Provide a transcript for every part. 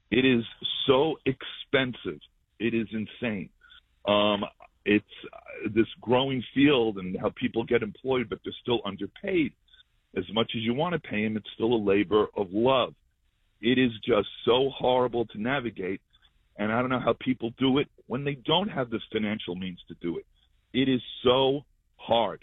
It is so expensive. It is insane. It's this growing field and how people get employed, but they're still underpaid. As much as you want to pay them, it's still a labor of love. It is just so horrible to navigate, and I don't know how people do it when they don't have the financial means to do it. It is so hard.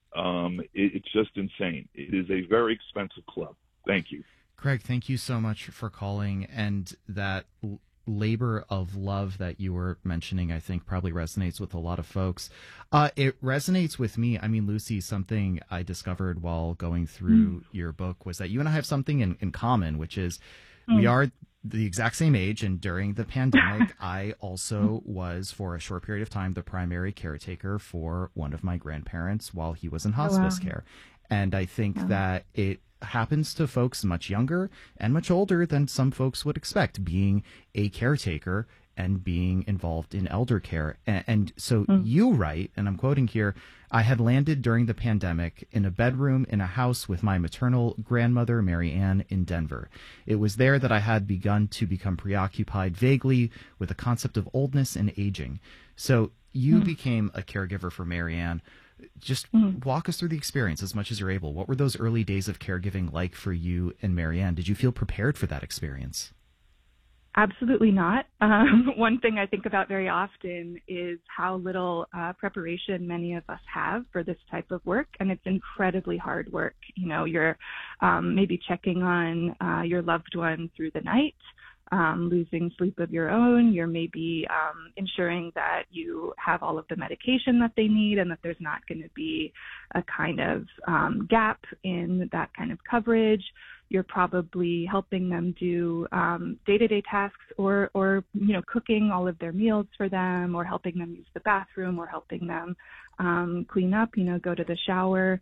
It's just insane. It is a very expensive club. Thank you. Craig, thank you so much for calling. And that labor of love that you were mentioning, I think probably resonates with a lot of folks. It resonates with me. I mean, Lucy, something I discovered while going through your book was that you and I have something in common, which is we are the exact same age. And during the pandemic, I also was, for a short period of time, the primary caretaker for one of my grandparents while he was in hospice care. And I think that it happens to folks much younger and much older than some folks would expect, being a caretaker and being involved in elder care. And so you write, and I'm quoting here, I had landed during the pandemic in a bedroom in a house with my maternal grandmother, Mary Ann, in Denver. It was there that I had begun to become preoccupied vaguely with the concept of oldness and aging. So you became a caregiver for Mary Ann. Just walk us through the experience as much as you're able. What were those early days of caregiving like for you and Mary Ann? Did you feel prepared for that experience? Absolutely not. One thing I think about very often is how little preparation many of us have for this type of work, and it's incredibly hard work. You know, you're maybe checking on your loved one through the night, losing sleep of your own. You're maybe ensuring that you have all of the medication that they need and that there's not going to be a kind of gap in that kind of coverage. You're probably helping them do day-to-day tasks or you know, cooking all of their meals for them, or helping them use the bathroom, or helping them clean up, you know, go to the shower.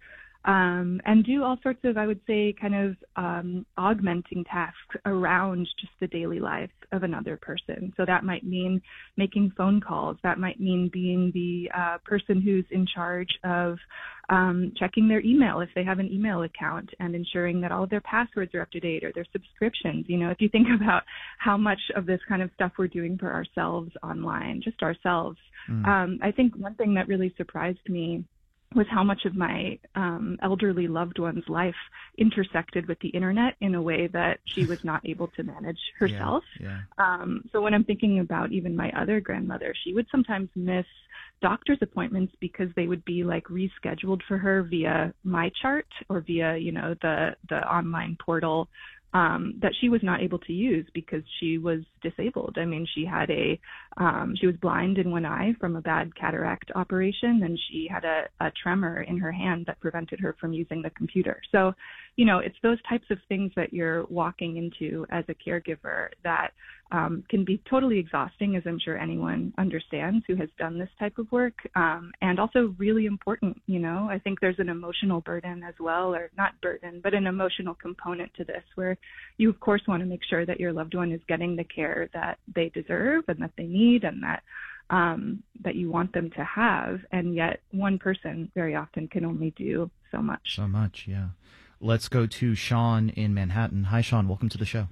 And do all sorts of, I would say, kind of augmenting tasks around just the daily life of another person. So that might mean making phone calls. That might mean being the person who's in charge of checking their email if they have an email account, and ensuring that all of their passwords are up to date, or their subscriptions. You know, if you think about how much of this kind of stuff we're doing for ourselves online, just ourselves, I think one thing that really surprised me was how much of my elderly loved one's life intersected with the internet in a way that she was not able to manage herself. So when I'm thinking about even my other grandmother, she would sometimes miss doctor's appointments because they would be like rescheduled for her via MyChart or via, you know, the online portal that she was not able to use because she was disabled. I mean, she had she was blind in one eye from a bad cataract operation, and she had a tremor in her hand that prevented her from using the computer. So, you know, it's those types of things that you're walking into as a caregiver that can be totally exhausting, as I'm sure anyone understands who has done this type of work, and also really important. You know, I think there's an emotional burden as well, or not burden, but an emotional component to this, where you, of course, want to make sure that your loved one is getting the care that they deserve and that they need, and that you want them to have. And yet one person very often can only do so much. So much, yeah. Let's go to Sean in Manhattan. Hi, Sean. Welcome to the show.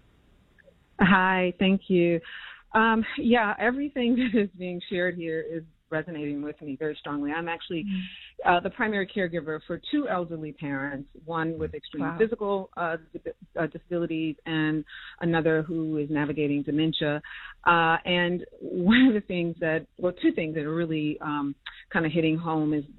Hi, thank you. Yeah, everything that is being shared here is resonating with me very strongly. I'm actually the primary caregiver for two elderly parents, one with extreme physical disabilities and another who is navigating dementia. And one of the things two things that are really kind of hitting home is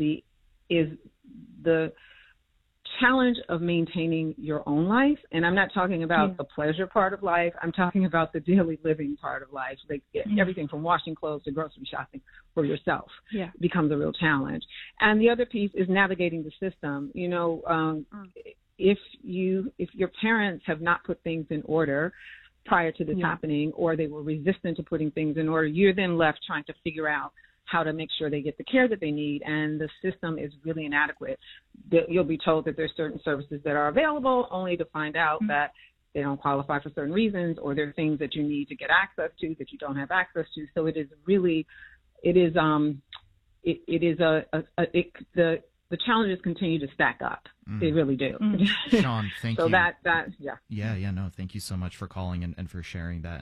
the challenge of maintaining your own life. And I'm not talking about the pleasure part of life. I'm talking about the daily living part of life. Like everything from washing clothes to grocery shopping for yourself becomes a real challenge. And the other piece is navigating the system. You know, if your parents have not put things in order prior to this happening, or they were resistant to putting things in order, you're then left trying to figure out how to make sure they get the care that they need, and the system is really inadequate. You'll be told that there's certain services that are available, only to find out that they don't qualify for certain reasons, or there are things that you need to get access to that you don't have access to. So the challenges continue to stack up. They really do. Sean, thank you. So Yeah, no, thank you so much for calling and for sharing that.